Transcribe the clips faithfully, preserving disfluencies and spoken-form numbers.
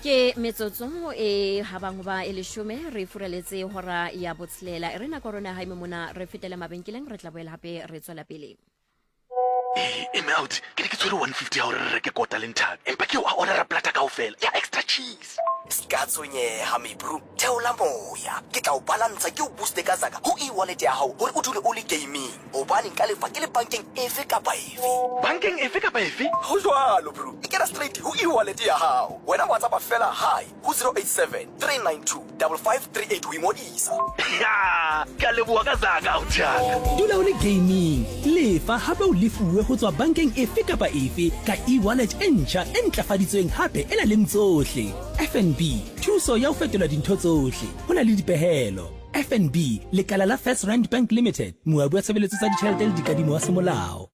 Ke metsotso e habang ba e leshome re furaletse hora ya botshelela re na korona ha ime mona re fetela mabenkeleng re tla boela hape re tswela pele. Eh, em out. Ke re ke tshwere one fifty ya hore re reke kota le nthabi. Empa ke wa order plata kaofela. Ya extra cheese. Skatsonye hami bro. Theola moya. Ke tla o balantsha ke o boost ka zaka. Ho e-wallet ya hao hore o dule o le gaming. Hobane ka lefa ke le bankeng efe kapa efe. Bankeng efe kapa efe? Ho jwalo bro. E kena straight ho e-wallet ya hao. Wena WhatsApp fela hi ho zero eight seven three nine two five five three eight ho ingodisa. Ya, ka leboha ka zaka o tjaka. Dula o le gaming. Lefa hape o lefuwe ho tswa bankeng efe kapa efe ka e-wallet e ntjha e ntlafaditsweng hape e na le tsohle. F N B thuso ya ho fetola dintho tsohle. Ho na le dipehelo. F N B lekala la First Rand Bank Limited. Moabi wa tshebeletso tsa ditjhelete le dikadimo wa semolao.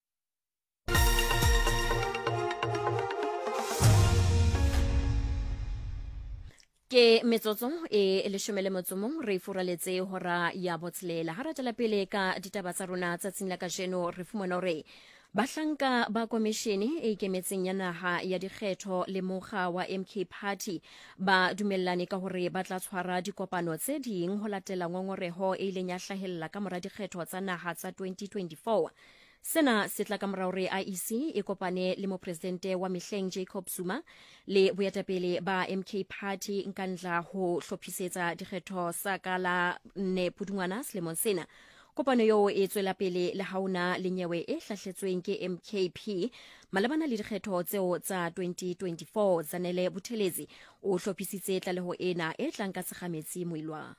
Ke metsotso e leshome le motsomong re furaletse hora ya botshelela ha re tla pele ka ditaba tsa rona tsatsing la kajeno re fumana hore bahlanka ba komishene e ikemetseng ya naha ya dikgetho le mokga wa M K Party ba dumellane ka hore ba tla tshwara dikopano tse ding ho latela ngongoreho e ileng ya hlahella ka mora dikgetho tsa naha tsa twenty twenty-four. Sena se tla ka morao re I E C e kopane le mopresidente wa mehleng Jacob Zuma le boetapele ba M K Party nkandla ho hlophisetsa dikgetho sa kala ne Pudungwana selemong sena. Kopano yo e tswela pele le hauna le nyewe e hlahletsweng ke M K P malabana le dikgetho tseo tsa twenty twenty-four. Zanele Buthelezi o hlophisitse tlaleho ena e tlang ka sekgametsi moilwa.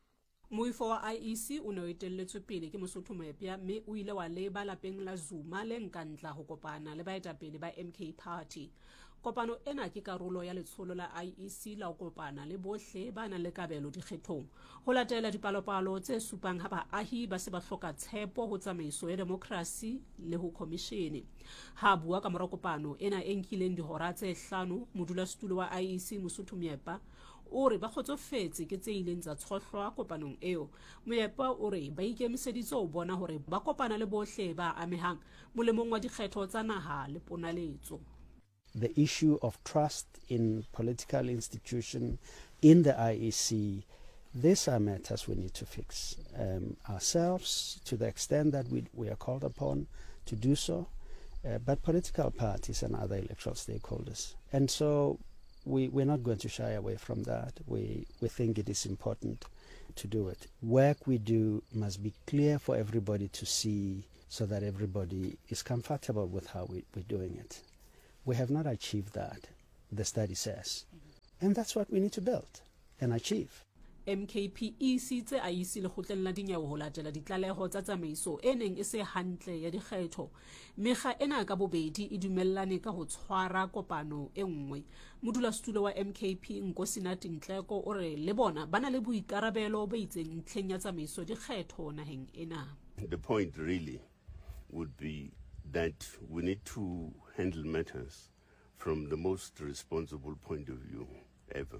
Moifo wa I E C o ne o etelletswe pele ke Mosotho Moepya mme o ile wa leba lapeng la Zuma le nkandla ho kopana le baetapele ba M K Party. Kopano ena ke karolo ya letsholo la I E C la ho kopana le bohle ba nang le kabelo dikgethong. Ho latela dipalopalo tse supang ha baahi ba se ba hloka tshepo ho tsamaiso ya demokrasi le ho komishene. Ha bua ka mora kopano ena e nkileng dihora tse hlano modulasetulo wa I E C Mosotho Moepya o re ba kgotsofetse ke tse ileng tsa tshohlwa kopanong eo. Moepa o re ba ikemiseditse ho bona hore ba kopana le bohle ba amehang molemong wa dikgetho tsa naha le ponaletso. The issue of trust in political institution in the I E C, these are matters we need to fix um, ourselves to the extent that we, we are called upon to do so, uh, but political parties and other electoral stakeholders. And so We, we're not going to shy away from that. We, we think it is important to do it. Work we do must be clear for everybody to see so that everybody is comfortable with how we, we're doing it. We have not achieved that, the study says. And that's what we need to build and achieve. M K P e sitse a isi le kgotleng la dinyewe ho latela ditlaleho tsa tsamaiso e neng e se hantle ya dikgetho. Mekga ena ka bobedi e dumellane ka ho tshwara kopano e nngwe. Modulasetulo wa M K P Nkosinathi Nhleko o re le bona bana le boikarabelo ba itseng ntlheng ya tsamaiso dikgetho naheng ena. The point really would be that we need to handle matters from the most responsible point of view ever.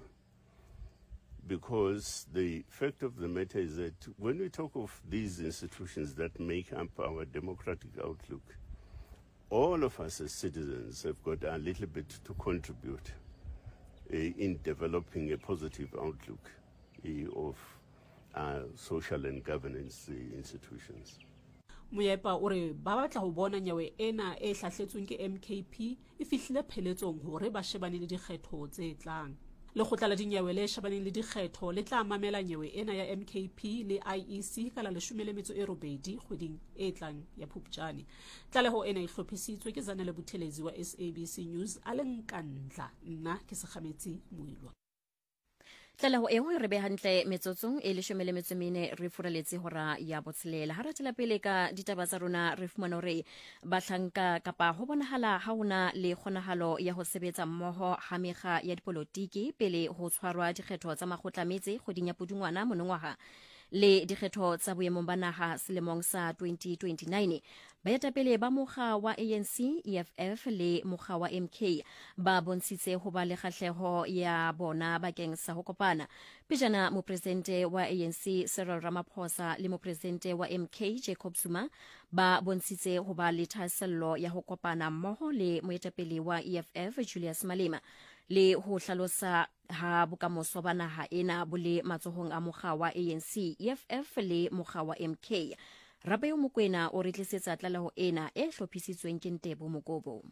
Because the fact of the matter is that when we talk of these institutions that make up our democratic outlook, all of us as citizens have got a little bit to contribute uh, in developing a positive outlook uh, of our social and governance uh, institutions. Moepa o re ba batla ho bona nyewe ena e hlahletsweng ke M K P e fihlile pheletsong hore ba shebane le dikgetho tse tlang. Le khotla la dinyewe le shabaneng le dikgetho le tla mamela nyewe ena ya M K P le I E C ka la leshome le metso e robedi kgweding e tlang ya Phupjane. Tlaleho ena e hlophisitswe ke Zanele Buthelezi wa S A B C News a le nkandla nna ke sekgametsi moilwa. Tlaleho eo re be hantle metsotsong e leshome le metso e mene re furaletse hora ya botshelela ha re tla pele ka ditaba tsa rona re fumana hore bahlanka kapa ho bonahala ha hona le kgonahalo ya ho sebetsa mmoho ha mekga ya dipolotiki pele ho tshwarwa dikgetho tsa makgotlametse kgweding ya Pudungwana monongwaha le dikgetho tsa boemong ba naha selemong sa twenty twenty-nine. Baetapele ba mokga wa A N C, E F F le mokga wa M K ba bontshitse ho ba le kgahleho ya bona bakeng sa ho kopana. Pejana mopresidente wa A N C Cyril Ramaphosa le mopresidente wa M K Jacob Zuma ba bontshitse ho ba le thahasello ya ho kopana mmoho le moetapele wa E F F Julius Malema. le ho hlalosa ha bokamoso ba naha ena bole matsohong a mokga wa A N C, E F F le mokga wa M K. Rabeyo Mokoena o re tlisetsa tlaleho ena e hlophisitsweng ke Ntebo Mokobo.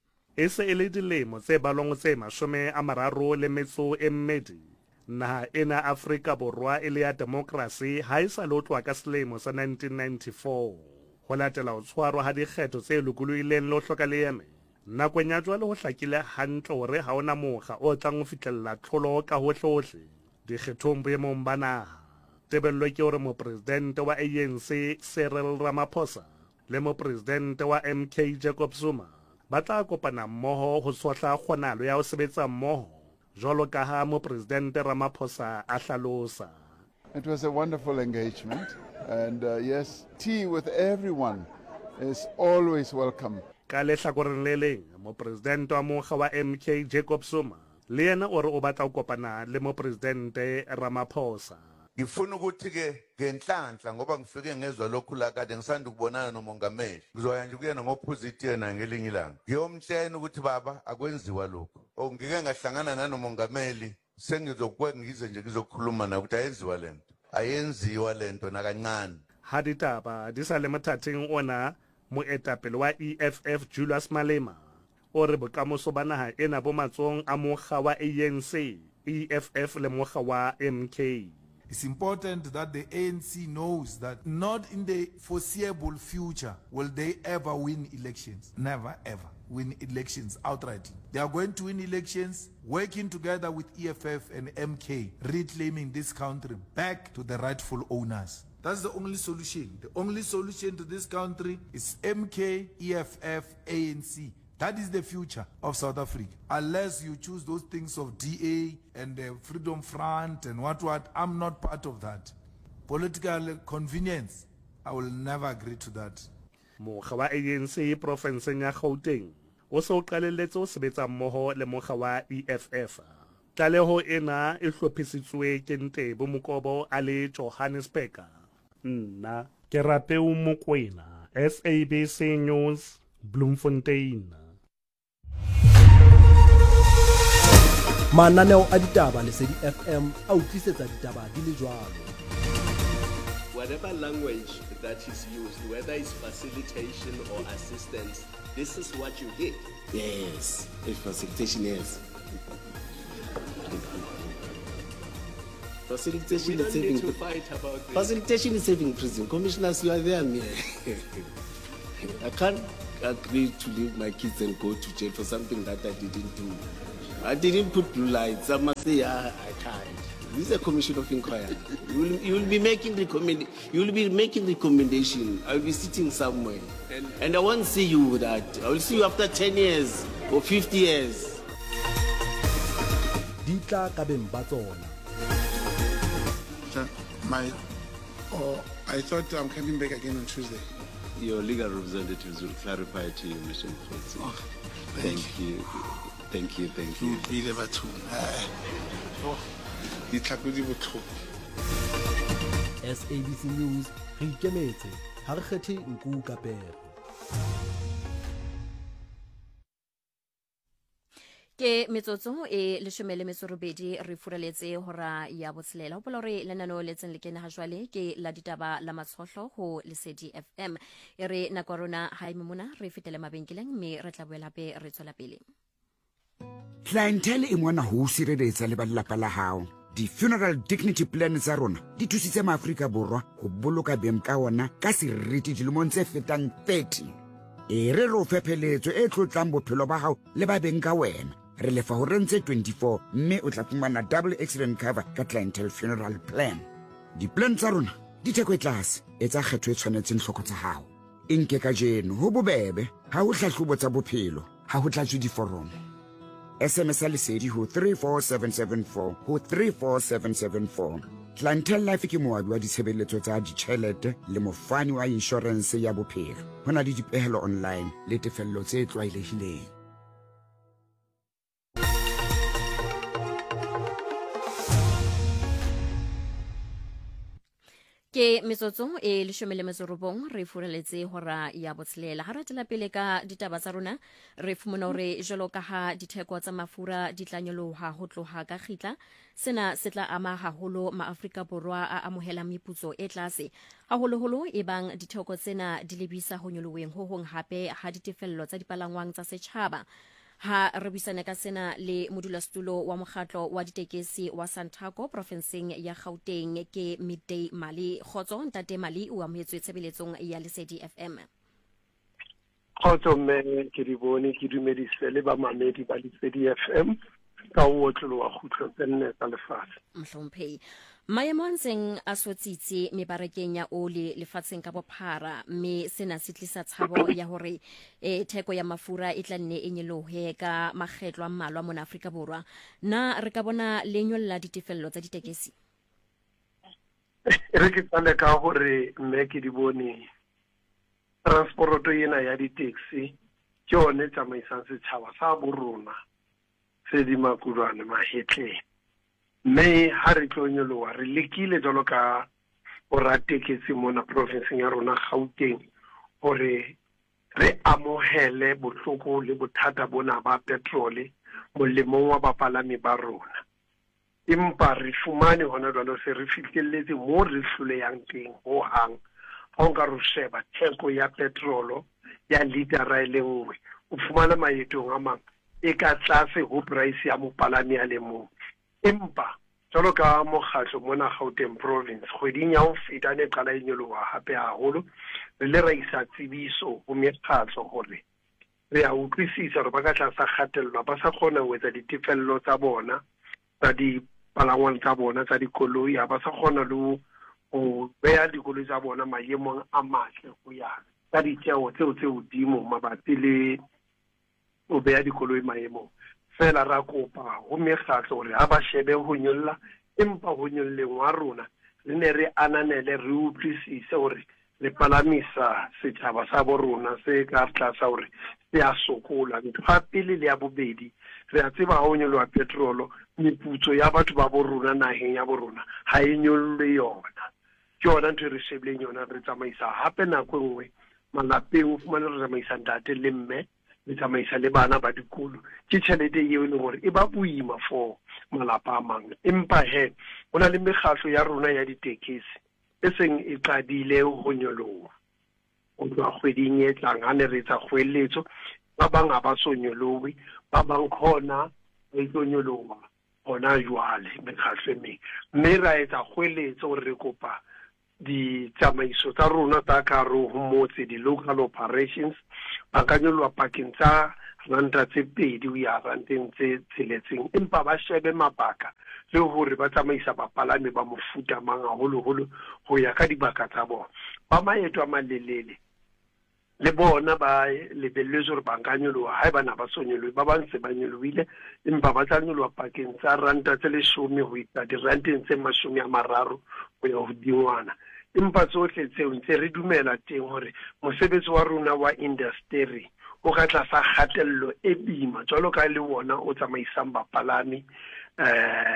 E se e le dilemo tse balong tse mashome a mararo le metso e mmedi naha ena Afrika Borwa e le ya demokrasi ha e sa lotlwa ka selemo sa nineteen ninety-four ho latela ho tshwarwa ha dikgetho tse lokolohileng le ho hloka leeme. Nakong ya jwale ho hlakile hantle hore ha ona mokga o tlang ho fihlella tlholo ka hohlehohle dikgethong boemong ba naha. Tebello ke hore mopresidente wa A N C Cyril Ramaphosa le mopresidente wa M K Jacob Zuma ba tla kopana mmoho ho tsohla kgonalo ya ho sebetsa mmoho jwalo ka ha mopresidente Ramaphosa a hlalosa. It was a wonderful engagement, and uh, yes, tea with everyone is always welcome. Ka lehlakoreng le leng mopresidente wa mokga wa M K Jacob Zuma le yena o re o batla ho kopana le mopresidente Ramaphosa. Ngifuna ukuthi ke ngenhlanhla ngoba ngifike ngezwe lokhu la kade ngisanda ukubonana nomongameli ngizoya nje kuyena ngophositi yena ngelinye ilanga ngiyomtshela ukuthi baba akwenziwa lokho ngike ngahlangana nanomongameli sengizokwe ngize nje ngizokhuluma naye ukuthi ayenziwa lento ayenziwa lento nakancane. Ha ditaba di sa le mathateng ona moetapele wa E F F Julius Malema o re bokamoso ba naha ena bo matsong a mokga wa A N C, E F F le mokga wa M K. It's important that the A N C knows that not in the foreseeable future will they ever win elections. Never ever win elections outrightly. They are going to win elections working together with E F F and M K, reclaiming this country back to the rightful owners. That's the only solution. The only solution to this country is M K, E F F, A N C. That is the future of South Africa. Unless you choose those things of D A and the Freedom Front and what what, I'm not part of that. Political convenience, I will never agree to that. Mokga wa A N C provinseng ya Gauteng o se o qalelletse ho sebetsa mmoho le mokga wa E F F. Tlaleho ena e hlophisitswe ke Ntebo Mokobo a le Johannesburg. Nna ke Rabeyo Mokoena, S A B C News, Bloemfontein. Mananeo a ditaba Lesedi F M a utlwisetsa ditaba di le jwalo. Whatever language that is used, whether it's facilitation or assistance, this is what you did. Yes, it's facilitation, yes. Facilitation we don't is saving need to fight about this. Facilitation is saving prison. Commissioners, you are there. I can't agree to leave my kids and go to jail for something that I didn't do. I didn't put blue lights. I must say I, I can't. This is a commission of inquiry. You will, you will be making recommend. You will be making recommendation. I will be sitting somewhere, and, and I won't see you with that. I will see you after ten years or fifty years. Dita kabeng batsona. My, oh, I thought I'm coming back again on Tuesday. Your legal representatives will clarify to you, Mister Mfutsi. Oh, thank, thank you. you. Thank you, thank you. Be the baton. S A B C News, re ikemetse, ha re kgethe nku ka pere. Ke metsotso e leshome le metso robedi re furaletse hora ya botshelela. Hopola hore lenaneo le tseng le kena ha jwale ke la ditaba la matshohlo ho Lesedi F M. E re nako rona ha e mona re fetele mabenkeleng mme re tla boela hape re tswela pele. Clientele e mona ho sireletsa le ba lelapa la hao. Di-funeral dignity plan tsa rona di thusitse maAfrika Borwa ho boloka beng ka ona ka seriti dilemong tse fetang thirty. E re re o fepheletso e tlotlang bophelo ba hao le ba beng ka wena. Re lefa ho rentse twenty-four mme o tla fumana double accident cover ka clientele funeral plan. Di-plan tsa rona di theko e tlase, etsa kgetho e tshwanetseng hloko tsa hao. E nke ka jeno ho bobebe, ha ho hlahlobo tsa bophelo, ha ho tlatswe diforomo. S M S a Lesedi ho three four seven seven four ho three four seven seven four. Clientele Life ke moabi wa ditshebeletso tsa ditjhelete le mofani wa insurance ya bophelo. Ho na le dipehelo online le tefello tse tlwaelehileng. ke metsotso e leshome le metso robong re furaletse hora ya botshelela ha re tla pele ka ditaba tsa rona re fumana hore jalo ka ha ditheko tsa mafura di tla nyoloha ho tloha ka khitla sena se tla ama haholo maAfrika Borwa a amohela meputso e tlase haholoholo e bang ditheko tsena di lebisa ho nyoloeng ho hong hape ha ditefello tsa dipalangwang tsa setjhaba. Ha re buisana ka sena le modulasetulo wa mokgatlo wa ditekesi wa Santaco provinseng ya Gauteng ke Midday Mali khotso ntate Mali o amohetswe tshebeletsong ya Lesedi F M. Khotso mme ke di bone ke dumedise le ba mamedi ba Lesedi F M ka o tlolo wa khutlo tsenne tsa lefatshe. Mhlomphei maemo a ntseng a sotsitse mebarekeng ya oli lefatsheng ka bophara mme sena se tlisa tshabo ya hore e theko ya mafura e tla nne e nyelohe ka makgetlo a mmalwa mona Afrika Borwa na re ka bona lenyolla ditefello tsa ditekesi. Re ke tsale ka hore mme ke di bone transporto ena ya di-taxi ke yone tsamaisang setjhaba sa borona se di makudwane mahetleng. Mme ha re tlo nyoloha re lekile jalo ka boratekesi mona provinseng ya rona Gauteng hore re amohele bohloko le bothata bona ba petrole molemong wa bapalami ba rona. Empa re fumane hona jwale se re fihlelletse mo re hlolehang teng ho hang ha o ka re sheba theko ya petrolo ya litara le nngwe o fumana maetong a mang e ka tlase ho price ya mopalami a le mong. Empa jalo ka mokgatlo mona Gauteng province kgweding ya ho feta ne qala e nyoloha hape haholo re le ra isa tsebiso ho mekgatlo hore re a utlwisisa hore ba ka tlasa kgatello ba sa kgona ho etsa ditefello tsa bona tsa dipalangwang tsa bona tsa dikoloi ba sa kgona le ho beha dikoloi tsa bona maemong a matle ho ya ka ditjeo tseo tse hodimo mabapi le o beha dikoloi maemong. Fela ra kopa ho mekgatlo hore ha ba shebe ho nyolla empa ho nyolleng wa rona re ne re ananele re utlwisise hore le palamisa setjhaba sa bo rona se ka tlasa hore se a sokola. Ntho ya pele le ya bobedi re a tseba ha o nyoloha petrolo meputso ya batho ba bo rona naheng ya bo rona ha e nyolle yona ke yona ntho re shebileng yona re tsamaisa hape nako nngwe malapeng o fumane re tsamaisa ntate le mme le tsamaisa le bana ba dikolo ke tšhelete eo le gore e ba boima for malapa a mang. Empa he o na le mekgatlo ya rona ya ditekesi e seng e qadile ho nyoloha o tloha kgweding e tlang ha ne re etsa kgoeletso ba bang ha ba so nyolohe ba bang khona e tlo nyoloha hona jwale mekgatlo e meng mme ra etsa kgoeletso gore re kopa di tsamaiso tsa rona tsa karo ho motse di local operations ba ka nyoloha pakeng tsa ranta tse pedi ho ya ranteng tse tsheletseng empa ba shebe mabaka le hore ba tsamaisa bapalami ba mofuta mang haholoholo ho ya ka dibaka tsa bona ba maeto a malelele le bona ba lebelletse hore ba ka nyoloha ha ba na ba so nyolohe ba bang se ba nyolohile empa ba tla nyoloha pakeng tsa ranta tse leshome ho isa diranteng tse mashome a mararo ho ya hodingwana. Empa tsohle tseo ntse re dumela teng hore mosebetsi wa rona wa industry o ka tlasa kgatello e boima jwalo ka le wona o tsamaisang bapalami eh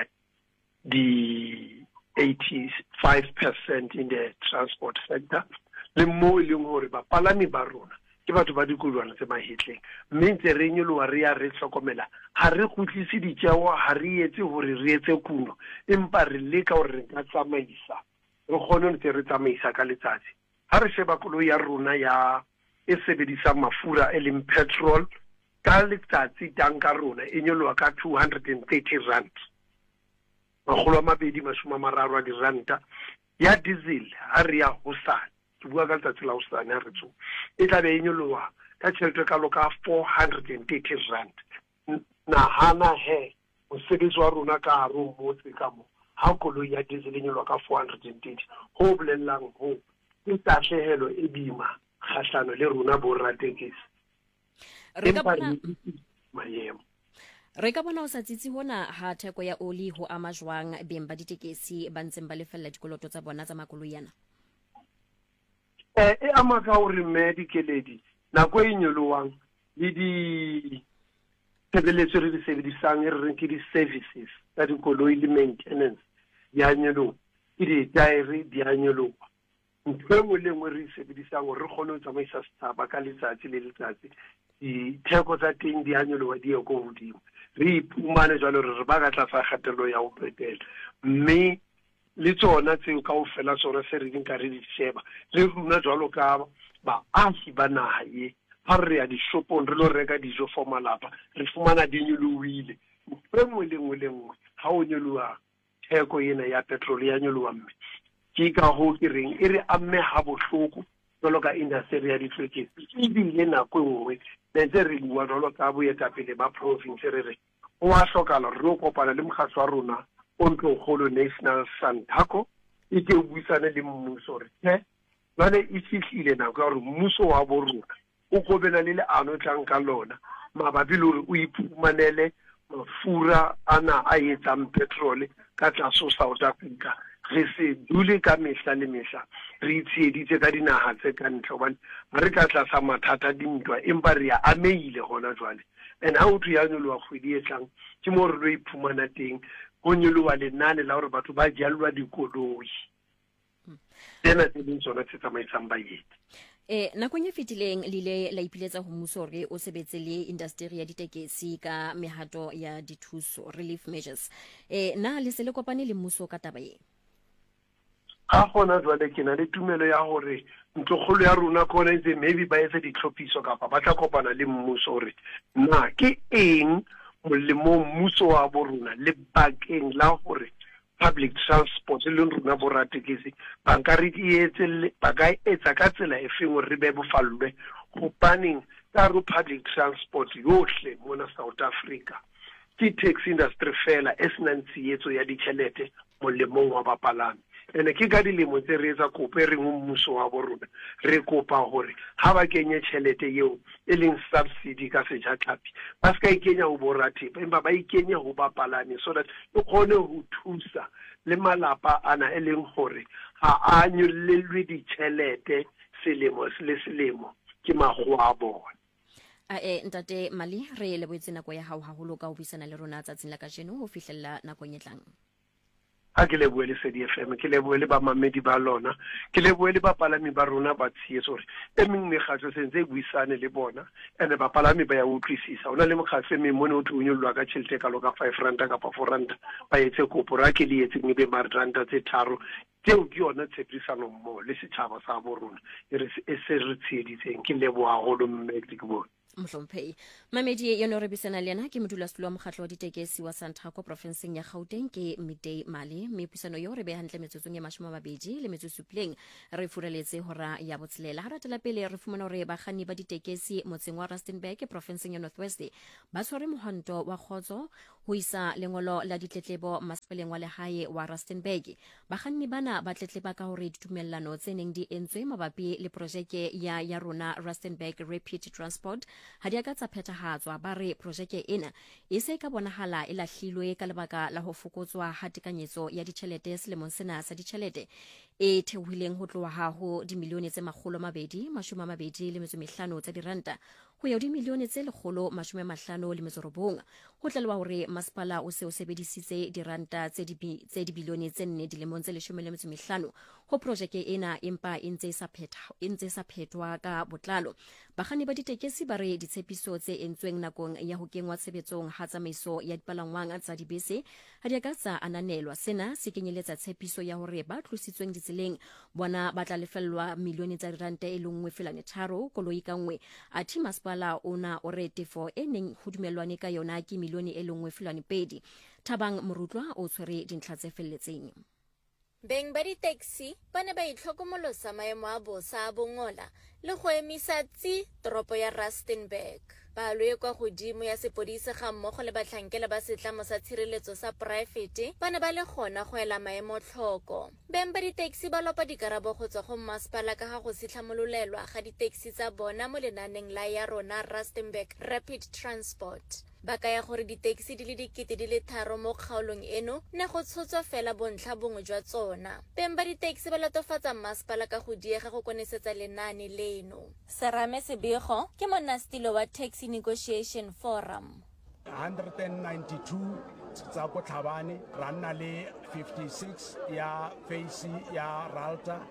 di eighty-five percent in the transport sector le mo e leng hore bapalami ba rona ke batho ba dikolwana tse mahetleng mme ntse re nyoloha re ya re hlokomela ha re kgutlise ditjeo ha re etse hore re etse kuno empa re leka hore re ka tsamaisa re kgone ntse re tsamaisa ka letsatsi ha re sheba koloi ya rona ya e sebedisang mafura e leng petrol ka letsatsi tanka rona e nyoloha ka two hundred thirty rand makgolo a mabedi mashome a mararo a diranta ya diesel ha re ya hosane ke bua ka letsatsi la hosane ha re tso e tla be e nyoloha ka tjhelete ka loka four hundred thirty rand nahana he mosebetsi wa rona ka haro motse ka mo ha koloi ya diesel e nyoloha ka four hundred thirty ho bolellang ho ke tahlehelo e bima kgahlano le rona bo ratekesi re ka bona maemo re ka bona o sa tsitsi hona ha theko ya oli ho ama jwang beng ba ditekesi ba ntseng ba lefella dikoloto tsa bona tsa makoloi yana eh e ama ka hore me dikeledi nako e nyolohang le di tshebeletso re di sebedisang re re ke di services tsa dikoloi le maintenance ya nyoloha ke di tire di a nyoloha ntho e nngwe le nngwe re e sebedisang gore re kgone go tsamaisa setšhaba ka letsatsi le letsatsi ditheko tsa teng di a nyoloha di ye ko godimo re iphumane jalo re re ba ka tlasa kgatelelo ya go petela mme le tsona tseo ka ofela tsona se re dinka re di sheba le runa jalo ka baagi ba naga ye ha re ya dishopong re lo reka dijo for malapa re fumana di nyolohile ntho e nngwe le nngwe le nngwe ha o nyoloha theko ena ya petrol ya nyoloha mme ke ka go ke reng e re amme ha bohloko jalo ka industry ya ditlhwekesi ebile nako nngwe ntse re bua jalo ka boetapele ba province re re o a hlokala re o kopana le mokgatlo wa rona o ntlo National Santaco e ke buisane le mmuso re he jale e fihlile nako ya gore mmuso wa borona o kobela le leano tlang ka lona mabapi le gore o iphumanele mafura ana a etsang petrol ka tlaso South Africa re se dule ka mehla le mehla re itshieditse ka dinaga tse ka ntle gobane re ka tlasa mathata dintwa empa re ya ameile gona jwale and ha o tu ya nyoloa kgwedi e tlang ke mo re lo iphumana teng go nyoloa lenane la gore batho ba jalwa dikoloi tsena tse ding tsona tse tsamaisang baeti Eh nakong e fetileng le ile la ipiletsa ho mmuso hore o sebetse le industry ya ditekesi ka mehato ya dithuso relief measures eh na le se le kopane le mmuso ka taba e ga gona jwale ke na le tumelo ya gore ntlogolo ya rona kona itse maybe ba etse ditlhophiso kapa ba tla kopana le mmuso hore na ke eng molemo mmuso wa borona le bakeng la gore public transport le rona boratekesi ba nka re etse ba ka etsa ka tsela e fengwe re be bofallwe go panning ka ro public transport yohle mona South Africa ke taxi industry fela e senang tsietso ya ditšhelete molemong wa bapalami ene ke ka dilemo tse re etsa kopo e reng mmuso wa borona re kopa gore ha ba kenye tšhelete yeo e leng subsidy ka sejatlhapi ba se ka ikenya go borathepa empa ba ikenya go bapalami so that e kgone go thusa le malapa ana e leng gore ga a nyollelwe ditšhelete selemo le selemo ke mago a bona a e ntate Mali re le boetse nako ya hao haholo ka ho buisana le rona tsatsing la kajeno ho fihlella nakong e tlang ha ke le buele se di F M ke le buele ba mamedi ba lona ke le buele ba palami ba rona ba tsietso re e meng mekgatlo sentse buisane le bona ene ba palami ba ya utlwisisa ona le mokgatlo me mone o thunyolwa ka tšhelete ka lo ka five rand ka pa four rand ba etse kopo ra ke le etse ngebe mar rand tse tharo tseo ke yona tshepisano mmo le setšhaba sa borona e re se re tsieditseng ke le boa go lo mme ke bona Mhlomphei mamedi yona re bisana le yena ke modulasetulo wa mokgatlo wa ditekesi wa Santaco provinceng ya Gauteng ke Midday Mali me puisano yo re be hantle metsotsong ya mashome a mabedi le metsosupleng re fureletse hora ya botslela ha ratela pele re fumana hore ba kganni ba ditekesi motseng wa Rustenburg provinceng ya Northwest ba tshware mohanto wa khotso ho isa lengolo la ditletlebo masepaleng wa lehae wa Rustenburg ba kganni bana ba tletleba ka hore ditumellano tse neng di entswe mabapi le projeke ya ya rona Rustenburg Rapid Transport ha dia ka tsa phethahatswa ba re projeke ena e se ka bonahala e lahlilwe ka lebaka la ho fokotswa ha tekanyetso ya ditjhelete selemong sena sa ditjhelete e theohileng ho tloha ha ho dimilione tse makgolo mabedi mashome a mabedi le metso mehlano tsa diranta ho ya dimilione tse lekgolo mashome a mahlano le metso robong ho tlalwa hore masepala o se o sebedisitse diranta tse di tse dibilione tse nne dilemong tse leshome le metso mehlano ho projeke ena empa e ntse sa phetha e ntse sa phethwa ka botlalo bakganni ba ditekesi ba re ditshepiso tse entsweng nakong ya ho kengwa tshebetsong ha tsamaiso ya dipalangwang tsa dibese ha dia ka tsa ananelwa sena se kenyeletsa tshepiso ya hore ba tlositsweng ditseleng bona ba tla lefellwa milione tsa diranta e lengwe fela ne tharo koloi ka nngwe a thi masepala ona o re tefo e neng ho dumelwane ka yona ke milione e lengwe fela ne pedi Thabang Morutlwa o tshwere dintlha tse felletseng Beng ba di-taxi ba ne ba itlhokomolosa maemo a bosa a bongola le go emisa tsi toropo ya Rustenburg. Palo e kwa godimo ya sepodisi ga mmogo le batlhankela ba setlamo sa tshireletso sa poraefete ba ne ba le gona go ela maemo tlhoko. Beng ba di-taxi ba lopa dikarabo go tswa go masepala ka ga go sitlhamololelwa ga di-taxi tsa bona mo lenaneng la ya rona Rustenburg Rapid Transport. Ba kaya gore di-taxi di le dikete di le tharo mo kgaolong eno ne go tshotswa fela bontlha bongwe jwa tsona. Beng ba di-taxi ba latofatsa masepala ka go diega go konesetsa lenane leno. Serame Sebego ke monastilo wa Taxi Negotiation Forum. one hundred ninety-two tsa ko Tlhabane ra nna le fifty-six ya Face ya Ralta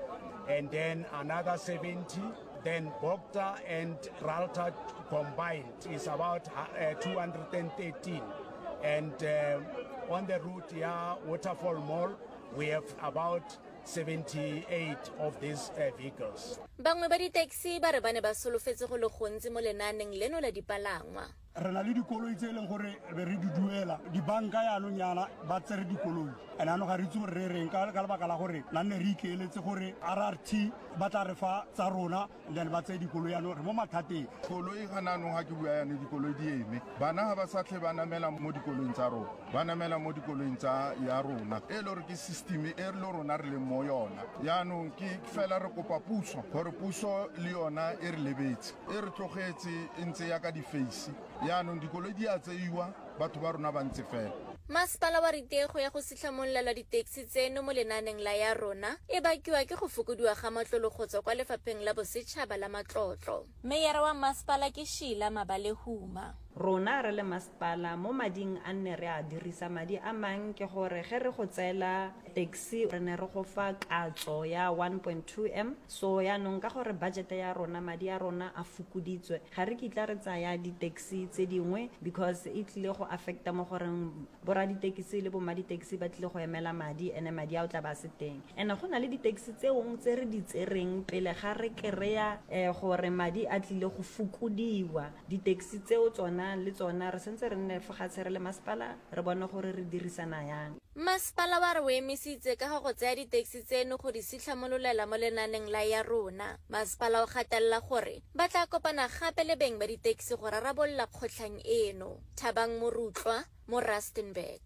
and then another seventy. Then Bogta and Ralta combined is about uh, two hundred thirteen. And uh, on the route here, Waterfall Mall, we have about seventy-eight of these uh, vehicles. Bangwe ba di-taxi ba re ba ne ba solofetse go le gontsi mo lenaneng leno la dipalangwa. Re na le dikoloi tse leng gore be re di duela dibanka yaanong yana ba tsere dikoloi and ano ga re itse gore re reng ka lebaka la gore la nne re ikeeletse gore R R T ba tla re fa tsa rona then ba tseye dikoloi yaanong re mo mathateng. Koloi ga naanong ga ke bua yane dikoloi di eme bana ga ba sa tlhe ba namela mo dikoloing tsa rona ba namela mo dikoloing tsa ya rona e le gore ke system e re le rona re le mo yona yaanong ke fela re kopa puso gore puso le yona e re lebetse e re tlogetse e ntse ya ka di-face yaanong dikoloi di a tseiwa batho ba rona ba ntse fela. Masepala wa Ritego ya go sitlhamolola di-taxi tseno mo lenaneng la ya rona e bakiwa ke go fokodiwa ga matlolo go tswa kwa lefapheng la bosetšhaba la matlotlo. Meyara wa masepala ke Sheila Mabalehuma. Rona re le masepala mo mading a nne re a dirisa madi a mang ke gore ge re go tseela taxi re ne re go fa katso ya one point two M so yaanong ka gore budget ya rona madi a rona a fokoditswe ga re kitla re tsaya di-taxi tse dingwe because e tlile go affecta mo goreng bora di-taxi le bo ma di-taxi ba tlile go emela madi ene madi a o tla ba se teng ene go na le di-taxi tse ong tse re di tsereng pele ga re kereya eh, gore madi a tlile go fokodiwa di-taxi tseo tsona le tsona re sentse re nne fatshe re le masepala re bona gore re dirisana yang. Masepala wa re o emisitse ka go tsaya di-taxi tseno go di sitlhamololela mo lenaneng la ya rona. Masepala o gatelela gore ba tla kopana gape le beng ba di-taxi go rarabolla kgotlhang eno. Thabang Morutlwa mo Rustenburg.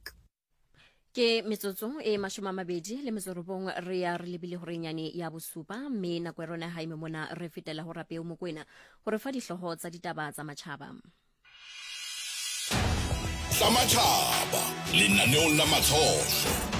Ke metsotso e mashome a mabedi le mezorobong re ya re lebile gore nyane ya bosupa mme nako e rona ha ime mona re fetela go rapeo Mokwena gore fa dihlogo tsa ditaba tsa matšhaba. Tsa matšhaba lenaneong la matlotlo.